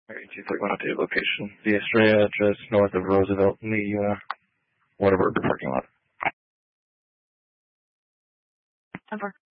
Alright, 231 updated location. The Estrella, just north of Roosevelt in the Whataburger parking lot. 10-4.